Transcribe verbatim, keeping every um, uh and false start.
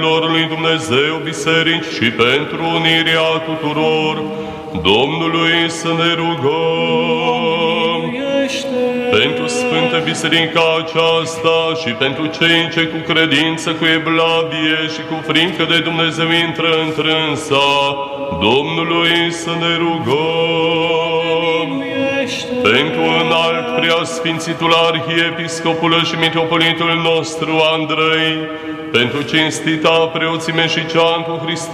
lui Dumnezeu biserici și pentru unirea tuturor, Domnului să ne rugăm. Pentru Sfântă Biserica aceasta și pentru cei ce cu credință, cu evlavie și cu frică de Dumnezeu intră întrânsa, Domnului să ne rugăm. Pentru înalt preasfințitul arhiepiscopul și mitropolitul nostru Andrei, pentru cinstita preoțime și ceantul Hristos,